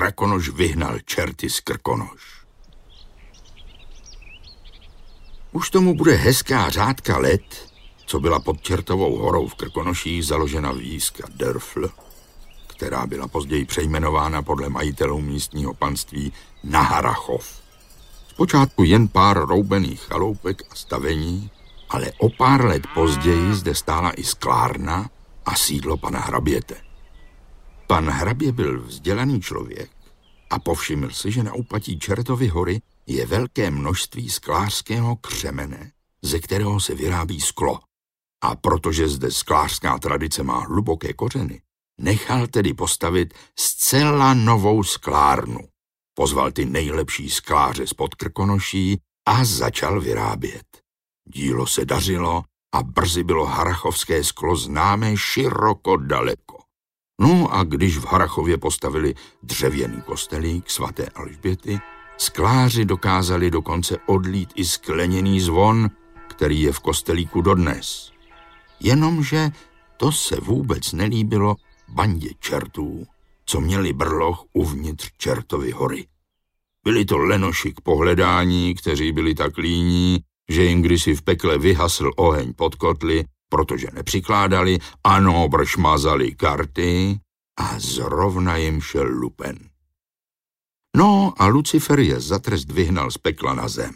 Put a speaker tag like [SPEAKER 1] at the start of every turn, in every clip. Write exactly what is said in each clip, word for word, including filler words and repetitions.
[SPEAKER 1] Krakonoš vyhnal čerty z Krkonoš. Už tomu bude hezká řádka let, co byla pod Čertovou horou v Krkonoších založena výska Dörfl, která byla později přejmenována podle majitelů místního panství na Harrachov. Zpočátku jen pár roubených chaloupek a stavení, ale o pár let později zde stála i sklárna a sídlo pana hraběte. Pan hrabě byl vzdělaný člověk a povšiml si, že na úpatí Čertovy hory je velké množství sklářského křemene, ze kterého se vyrábí sklo. A protože zde sklářská tradice má hluboké kořeny, nechal tedy postavit zcela novou sklárnu. Pozval ty nejlepší skláře z Podkrkonoší a začal vyrábět. Dílo se dařilo a brzy bylo harrachovské sklo známé široko daleko. No a když v Harrachově postavili dřevěný kostelík svaté Alžběty, skláři dokázali dokonce odlít i skleněný zvon, který je v kostelíku dodnes. Jenomže to se vůbec nelíbilo bandě čertů, co měli brloch uvnitř Čertovy hory. Byli to lenoši k pohledání, kteří byli tak líní, že jim kdysi v pekle vyhasl oheň pod kotly, protože nepřikládali, ano, brž mazali karty a zrovna jim šel lupen. No a Lucifer je za trest vyhnal z pekla na zem.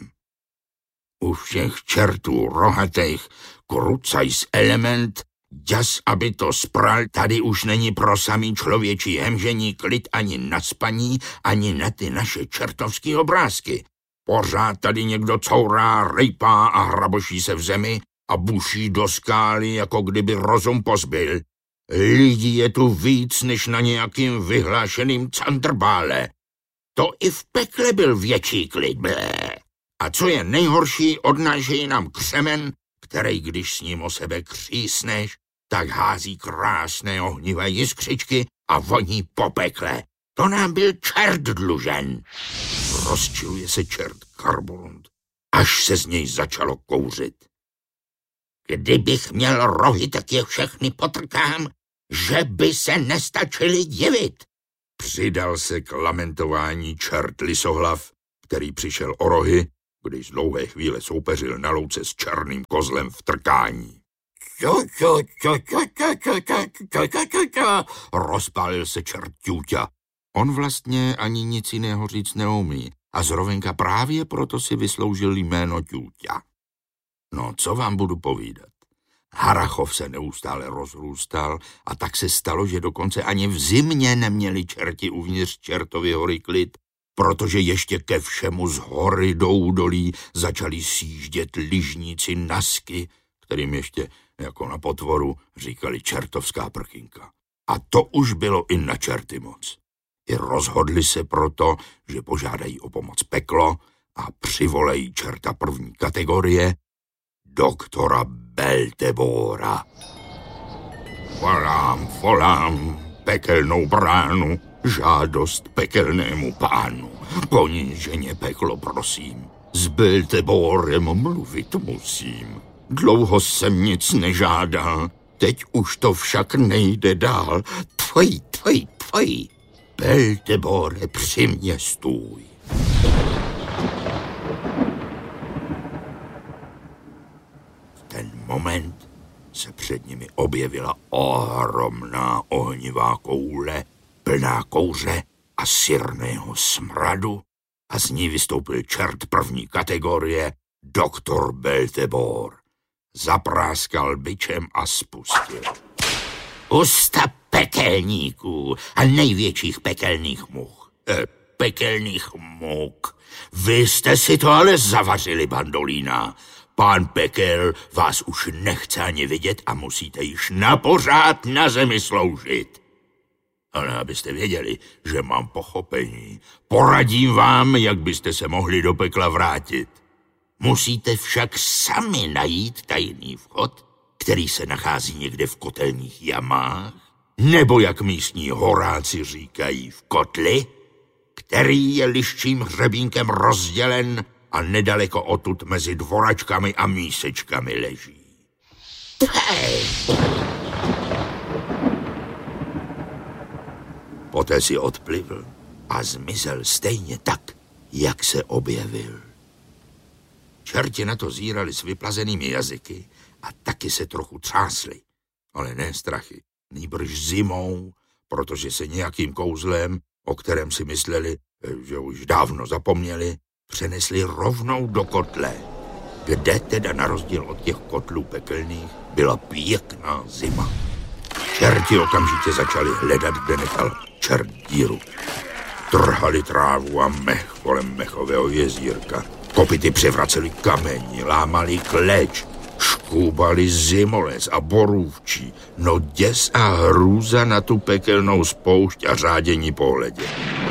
[SPEAKER 1] U všech čertů rohatých krucajs element, jas, aby to spral, tady už není pro samý člověčí hemžení klid ani na spaní, ani na ty naše čertovský obrázky. Pořád tady někdo courá, rejpá a hraboší se v zemi a buší do skály, jako kdyby rozum pozbyl. Lidí je tu víc, než na nějakým vyhlášeným candrbále. To i v pekle byl větší klid, blé. A co je nejhorší, odnášejí nám křemen, který, když s ním o sebe křísneš, tak hází krásné ohnivé jiskřičky a voní po pekle. To nám byl čert dlužen. Rozčiluje se čert Karbolund, až se z něj začalo kouřit. Kdybych měl rohy, tak je všechny potrkám, že by se nestačili divit. Přidal se k lamentování čert Lisohlav, který přišel o rohy, když dlouhé chvíle soupeřil na louce s černým kozlem v trkání. Co, co, co, co, co, co, co, co, co, co, co, rozpálil se čert Ťuťa. On vlastně ani nic jiného říct neumí a zrovna právě proto si vysloužil jméno Ťuťa. No, co vám budu povídat? Harrachov se neustále rozrůstal a tak se stalo, že dokonce ani v zimě neměli čerti uvnitř Čertovy hory klid, protože ještě ke všemu z hory do údolí začali sjíždět lyžníci Nasky, kterým ještě jako na potvoru říkali čertovská prkynka. A to už bylo i na čerty moc. I rozhodli se proto, že požádají o pomoc peklo a přivolejí čerta první kategorie, doktora Beltebora. Volám, volám pekelnou bránu, žádost pekelnému pánu. Poníženě peklo prosím, s Belteborem mluvit musím. Dlouho jsem nic nežádal, teď už to však nejde dál. Tvoj, tvoj, tvoj, Beltebore, při mě stůj. V ten moment se před nimi objevila ohromná ohnivá koule, plná kouře a syrného smradu a z ní vystoupil čert první kategorie, doktor Beltebor. Zapráskal bičem a spustil. Usta pekelníků a největších pekelných much. E, pekelných muk. Vy jste si to ale zavařili, bandolína. Pán Pekel vás už nechce ani vidět a musíte již napořád na zemi sloužit. Ale abyste věděli, že mám pochopení, poradím vám, jak byste se mohli do pekla vrátit. Musíte však sami najít tajný vchod, který se nachází někde v kotelních jamách, nebo jak místní horáci říkají v kotli, který je liščím hřebínkem rozdělen a nedaleko odtud mezi dvoračkami a mísečkami leží. Hej! Poté si odplivl a zmizel stejně tak, jak se objevil. Čerti na to zírali s vyplazenými jazyky a taky se trochu třásli, ale ne strachy, nýbrž zimou, protože se nějakým kouzlem, o kterém si mysleli, že už dávno zapomněli, přenesli rovnou do kotle, kde teda na rozdíl od těch kotlů pekelných byla pěkná zima. Čerti okamžitě začali hledat, kde nechal čert díru. Trhali trávu a mech kolem mechového jezírka. Kopyty převraceli kamení, lámali kleč, škúbali zimoles a borůvčí. No děs a hrůza na tu pekelnou spoušť a řádění pohledě.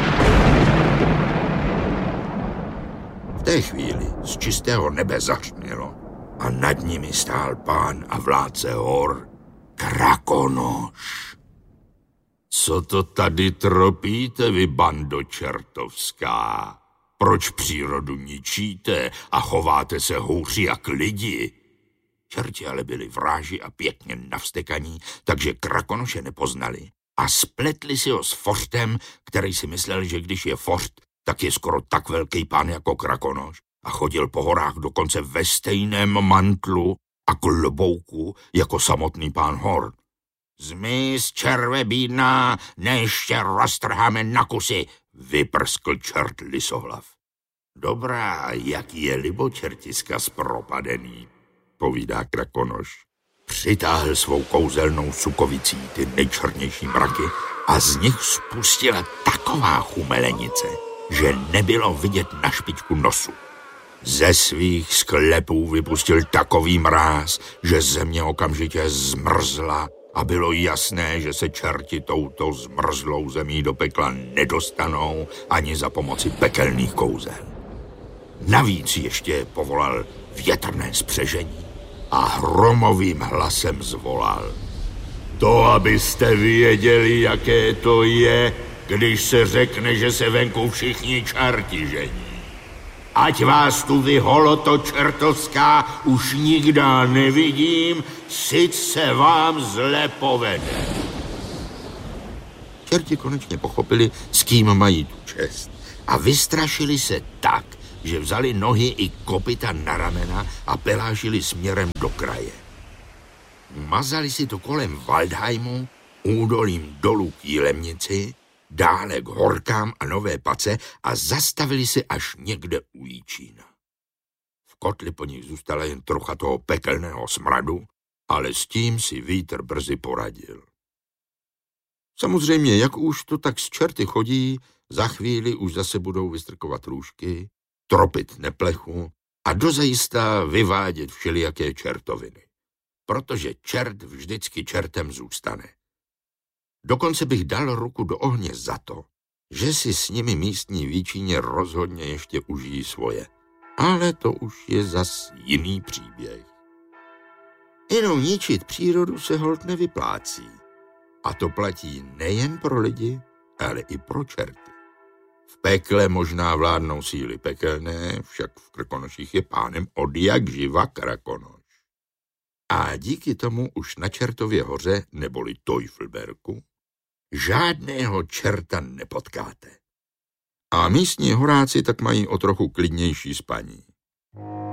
[SPEAKER 1] V té chvíli z čistého nebe zařmělo a nad nimi stál pán a vládce hor, Krakonoš. Co to tady tropíte, vy bando čertovská? Proč přírodu ničíte a chováte se hůř jak lidi? Čerti ale byli vráži a pěkně navstekaní, takže Krakonoše nepoznali a spletli si ho s Fortem, který si myslel, že když je Fort, tak je skoro tak velký pán jako Krakonoš a chodil po horách dokonce ve stejném mantlu a klobouku jako samotný pán hor. Zmiz, červe bídná, než tě roztrháme na kusy, vyprskl čert lisohlav. Dobrá, jak je libo čertiska zpropadený, povídá Krakonoš. Přitáhl svou kouzelnou sukovicí ty nejčernější mraky a z nich spustila taková chumelenice, že nebylo vidět na špičku nosu. Ze svých sklepů vypustil takový mráz, že země okamžitě zmrzla a bylo jasné, že se čerti touto zmrzlou zemí do pekla nedostanou ani za pomoci pekelných kouzel. Navíc ještě povolal větrné spřežení a hromovým hlasem zvolal. To, abyste věděli, jaké to je, když se řekne, že se venku všichni čerti žení. Ať vás tu vy holoto čertovská už nikdy nevidím, sic se vám zle povede. Čerti konečně pochopili, s kým mají tu čest a vystrašili se tak, že vzali nohy i kopyta na ramena a pelážili směrem do kraje. Mazali si to kolem Waldheimu, údolím dolů k Jilemnici, dále k Horkám a Nové Pace a zastavili se až někde u Jíčína. V kotli po nich zůstala jen trocha toho pekelného smradu, ale s tím si vítr brzy poradil. Samozřejmě, jak už to tak s čerty chodí, za chvíli už zase budou vystrkovat růžky, tropit neplechu a dozajista vyvádět všelijaké čertoviny. Protože čert vždycky čertem zůstane. Dokonce bych dal ruku do ohně za to, že si s nimi místní výčině rozhodně ještě užijí svoje. Ale to už je zas jiný příběh. Jenom ničit přírodu se holt nevyplácí. A to platí nejen pro lidi, ale i pro čerty. V pekle možná vládnou síly pekelné, však v Krkonoších je pánem od jak živa Krakonoš. A díky tomu už na Čertově hoře, neboli Teufelberku, žádného čerta nepotkáte. A místní horáci tak mají o trochu klidnější spaní.